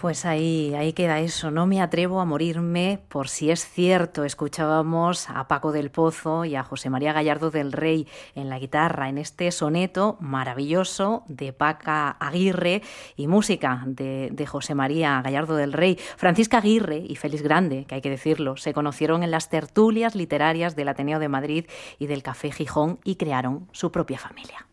Pues ahí queda eso, no me atrevo a morirme por si es cierto. Escuchábamos a Paco del Pozo y a José María Gallardo del Rey en la guitarra en este soneto maravilloso de Paca Aguirre y música de José María Gallardo del Rey. Francisca Aguirre y Félix Grande, que hay que decirlo, se conocieron en las tertulias literarias del Ateneo de Madrid y del Café Gijón y crearon su propia familia.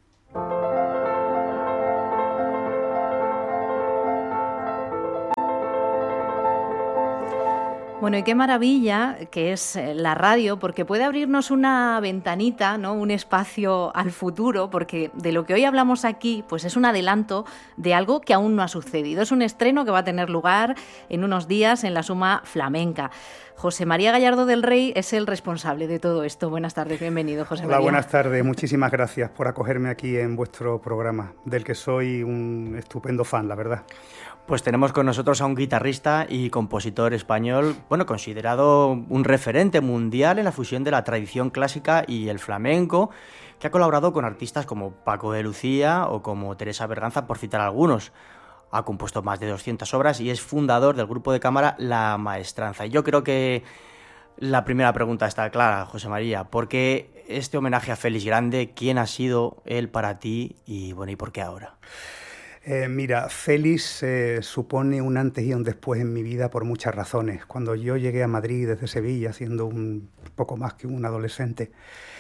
Bueno, y qué maravilla que es la radio, porque puede abrirnos una ventanita, ¿no? Un espacio al futuro, porque de lo que hoy hablamos aquí, pues es un adelanto de algo que aún no ha sucedido. Es un estreno que va a tener lugar en unos días en la Suma Flamenca. José María Gallardo del Rey es el responsable de todo esto. Buenas tardes, bienvenido, José María. Hola, buenas tardes. Muchísimas gracias por acogerme aquí en vuestro programa, del que soy un estupendo fan, la verdad. Pues tenemos con nosotros a un guitarrista y compositor español, bueno, considerado un referente mundial en la fusión de la tradición clásica y el flamenco, que ha colaborado con artistas como Paco de Lucía o como Teresa Berganza, por citar algunos. Ha compuesto más de 200 obras y es fundador del grupo de cámara La Maestranza. Y yo creo que la primera pregunta está clara, José María. ¿Por qué este homenaje a Félix Grande? ¿Quién ha sido él para ti? Y bueno, ¿y por qué ahora? Mira, Félix supone un antes y un después en mi vida por muchas razones. Cuando yo llegué a Madrid desde Sevilla, siendo un poco más que un adolescente,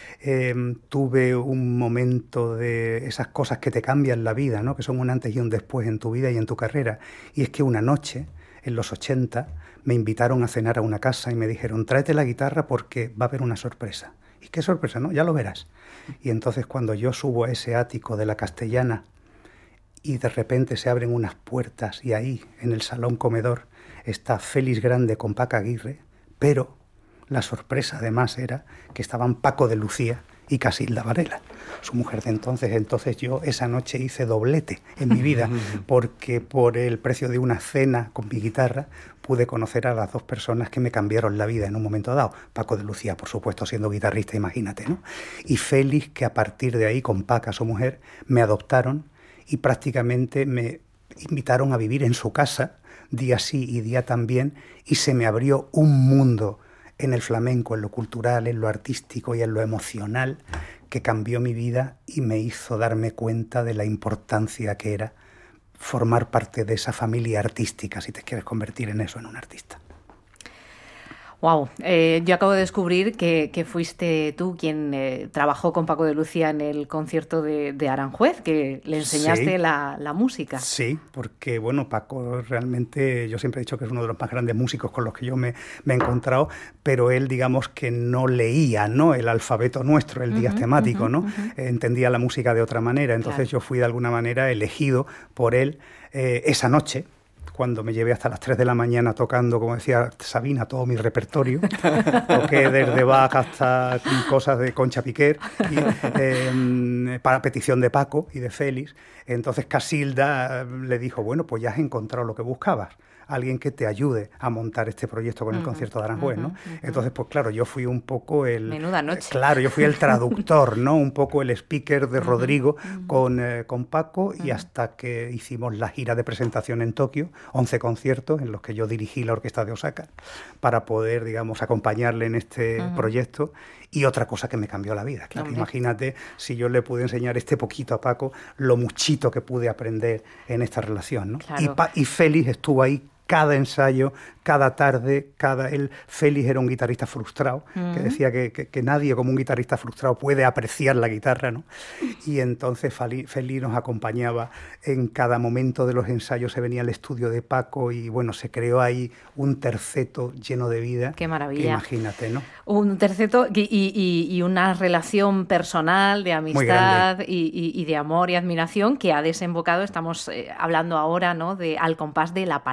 tuve un momento de esas cosas que te cambian la vida, ¿no? Que son un antes y un después en tu vida y en tu carrera. Y es que una noche, en los 80, me invitaron a cenar a una casa y me dijeron, tráete la guitarra porque va a haber una sorpresa. ¿Y qué sorpresa, no? Ya lo verás. Y entonces cuando yo subo a ese ático de la Castellana y de repente se abren unas puertas y ahí, en el salón comedor, está Félix Grande con Paca Aguirre, pero la sorpresa además era que estaban Paco de Lucía y Casilda Varela, su mujer de entonces. Entonces yo esa noche hice doblete en mi vida, porque por el precio de una cena con mi guitarra pude conocer a las dos personas que me cambiaron la vida en un momento dado. Paco de Lucía, por supuesto, siendo guitarrista, imagínate, ¿no? Y Félix, que a partir de ahí, con Paca, su mujer, me adoptaron y prácticamente me invitaron a vivir en su casa, día sí y día también, y se me abrió un mundo en el flamenco, en lo cultural, en lo artístico y en lo emocional, que cambió mi vida y me hizo darme cuenta de la importancia que era formar parte de esa familia artística, si te quieres convertir en eso, en un artista. Wow, yo acabo de descubrir que fuiste tú quien trabajó con Paco de Lucía en el concierto de Aranjuez, que le enseñaste la música. Sí, porque bueno, Paco realmente, yo siempre he dicho que es uno de los más grandes músicos con los que yo me he encontrado, pero él, digamos que no leía, ¿no?, el alfabeto nuestro, el diastemático, ¿no? Entendía la música de otra manera, entonces yo fui de alguna manera elegido por él esa noche, cuando me llevé hasta las 3 de la mañana tocando, como decía Sabina, todo mi repertorio. Toqué desde Bach hasta cosas de Concha Piquer, para petición de Paco y de Félix. Entonces Casilda le dijo, bueno, pues ya has encontrado lo que buscabas. Alguien que te ayude a montar este proyecto con el concierto de Aranjuez, ¿no? Entonces, pues claro, yo fui un poco el... Menuda noche. Claro, yo fui el traductor, ¿no? Un poco el speaker de Rodrigo con Paco, y hasta que hicimos la gira de presentación en Tokio, 11 conciertos en los que yo dirigí la orquesta de Osaka para poder, digamos, acompañarle en este proyecto. Y otra cosa que me cambió la vida. Claro, imagínate si yo le pude enseñar este poquito a Paco, lo muchito que pude aprender en esta relación, ¿no? Claro. Y Félix estuvo ahí cada ensayo, cada tarde, Félix era un guitarrista frustrado, que decía que nadie como un guitarrista frustrado puede apreciar la guitarra, ¿no? Y entonces Félix nos acompañaba en cada momento de los ensayos, se venía al estudio de Paco y bueno, se creó ahí un terceto lleno de vida. Qué maravilla. Que imagínate, ¿no? Un terceto y una relación personal, de amistad y de amor y admiración que ha desembocado, estamos hablando ahora, ¿no?, de Al compás de la palabra.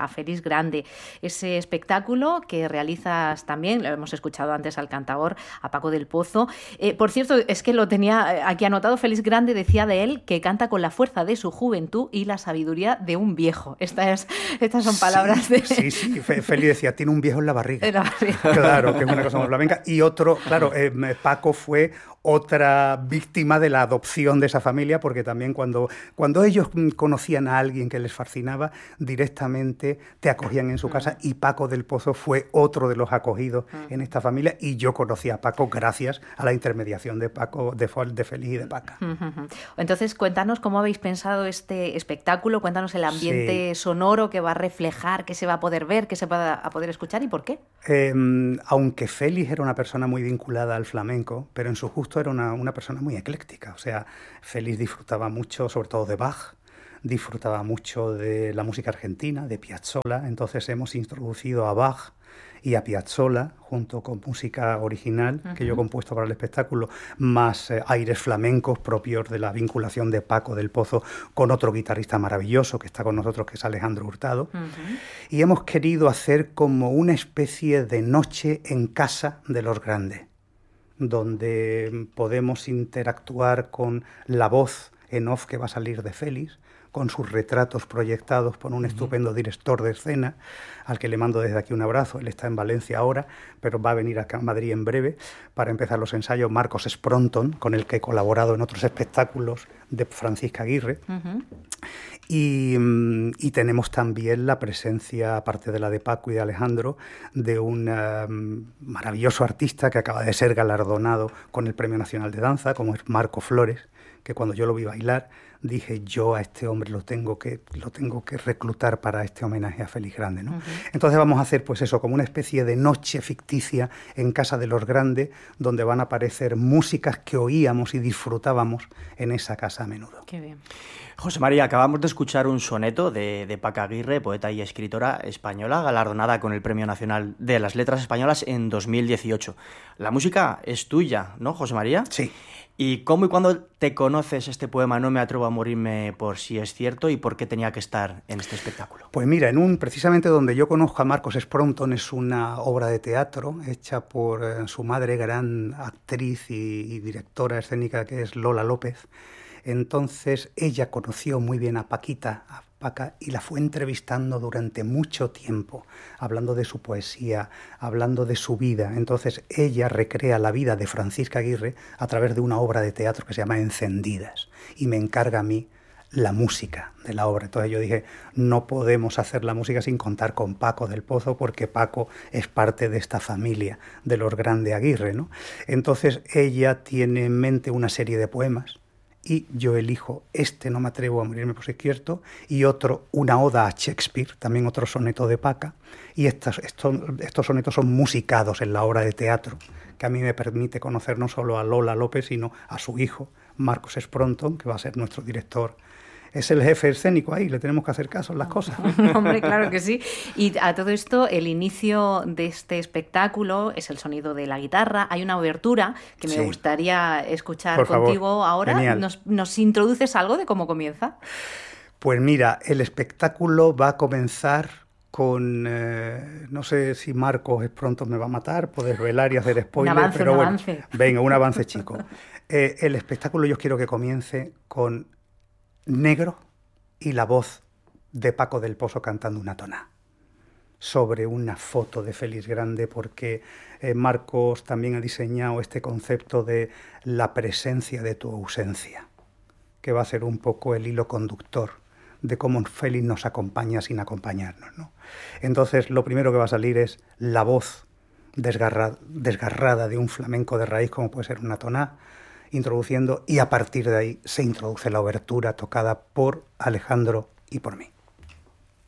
Félix Grande. Ese espectáculo que realizas también, lo hemos escuchado antes al cantaor, a Paco del Pozo. Por cierto, es que lo tenía aquí anotado, Félix Grande decía de él que canta con la fuerza de su juventud y la sabiduría de un viejo. Estas son palabras de... Sí, Félix decía, tiene un viejo en la barriga. Claro, que es una cosa muy flamenca. Y otro, claro, Paco fue otra víctima de la adopción de esa familia, porque también cuando ellos conocían a alguien que les fascinaba, directamente te acogían en su casa, y Paco del Pozo fue otro de los acogidos en esta familia, y yo conocí a Paco gracias a la intermediación de Paco, de Félix y de Paca. Entonces, cuéntanos cómo habéis pensado este espectáculo, cuéntanos el ambiente sonoro que va a reflejar, que se va a poder ver, que se va a poder escuchar y por qué. Aunque Félix era una persona muy vinculada al flamenco, pero en su justo era una persona muy ecléctica. O sea, Félix disfrutaba mucho, sobre todo de Bach, disfrutaba mucho de la música argentina, de Piazzolla. Entonces hemos introducido a Bach y a Piazzolla, junto con música original que yo he compuesto para el espectáculo, más aires flamencos propios de la vinculación de Paco del Pozo con otro guitarrista maravilloso que está con nosotros, que es Alejandro Hurtado. Y hemos querido hacer como una especie de noche en casa de los grandes, donde podemos interactuar con la voz en off que va a salir de Félix, con sus retratos proyectados por un estupendo director de escena, al que le mando desde aquí un abrazo. Él está en Valencia ahora, pero va a venir acá a Madrid en breve para empezar los ensayos. Marcos Spronton, con el que he colaborado en otros espectáculos de Francisca Aguirre. Y tenemos también la presencia, aparte de la de Paco y de Alejandro, de un maravilloso artista que acaba de ser galardonado con el Premio Nacional de Danza, como es Marco Flores, que cuando yo lo vi bailar dije, yo a este hombre lo tengo que reclutar para este homenaje a Félix Grande, ¿no? Entonces vamos a hacer pues eso, como una especie de noche ficticia en casa de los grandes, donde van a aparecer músicas que oíamos y disfrutábamos en esa casa a menudo. Qué bien. José María, acabamos de escuchar un soneto de Paca Aguirre, poeta y escritora española, galardonada con el Premio Nacional de las Letras Españolas en 2018. La música es tuya, ¿no, José María? Sí. ¿Y cómo y cuándo te conoces este poema No me atrevo a morirme por si es cierto y por qué tenía que estar en este espectáculo? Pues mira, precisamente donde yo conozco a Marcos Spronton, es una obra de teatro hecha por su madre, gran actriz y directora escénica, que es Lola López. Entonces ella conoció muy bien a Paca, y la fue entrevistando durante mucho tiempo, hablando de su poesía, hablando de su vida. Entonces ella recrea la vida de Francisca Aguirre a través de una obra de teatro que se llama Encendidas, y me encarga a mí la música de la obra. Entonces yo dije, no podemos hacer la música sin contar con Paco del Pozo, porque Paco es parte de esta familia de los Grande Aguirre, ¿no? Entonces ella tiene en mente una serie de poemas, y yo elijo No me atrevo a morirme por si es cierto, y otro, una oda a Shakespeare, también otro soneto de Paca, y estos sonetos son musicados en la obra de teatro, que a mí me permite conocer no solo a Lola López, sino a su hijo, Marcos Spronton, que va a ser nuestro director. Es el jefe escénico ahí, le tenemos que hacer caso en las cosas. Hombre, claro que sí. Y a todo esto, el inicio de este espectáculo es el sonido de la guitarra. Hay una obertura que me gustaría escuchar por contigo favor. ahora. Genial. ¿Nos introduces algo de cómo comienza? Pues mira, el espectáculo va a comenzar con, no sé si Marcos pronto me va a matar, por desvelar y hacer spoiler. Un avance. Venga, un avance chico. El espectáculo yo quiero que comience con negro y la voz de Paco del Pozo cantando una tonada sobre una foto de Félix Grande, porque Marcos también ha diseñado este concepto de la presencia de tu ausencia, que va a ser un poco el hilo conductor de cómo Félix nos acompaña sin acompañarnos, ¿no? Entonces lo primero que va a salir es la voz desgarrada de un flamenco de raíz, como puede ser una tonada, introduciendo, y a partir de ahí se introduce la obertura tocada por Alejandro y por mí.